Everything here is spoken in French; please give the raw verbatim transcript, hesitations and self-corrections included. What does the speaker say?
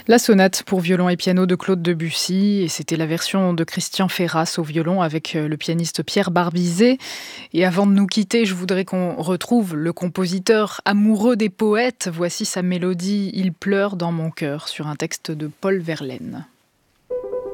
La sonate pour violon et piano de Claude Debussy, et c'était la version de Christian Ferras au violon avec euh, le pianiste Pierre Barbizet. Et avant de nous quitter, je voudrais qu'on retrouve le compositeur amoureux des poètes. Voici sa mélodie « Il pleure dans mon cœur » sur un texte de Paul Verlaine.